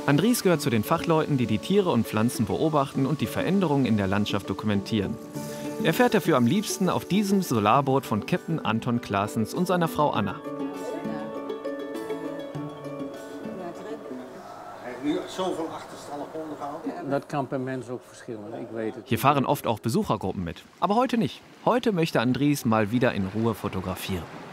Andries gehört zu den Fachleuten, die die Tiere und Pflanzen beobachten und die Veränderungen in der Landschaft dokumentieren. Er fährt dafür am liebsten auf diesem Solarboot von Captain Anton Claessens und seiner Frau Anna. Dat kan per mens ook verschillen, ik weet het. Hier fahren oft auch Besuchergruppen mit. Aber heute nicht. Heute möchte Andries mal wieder in Ruhe fotografieren.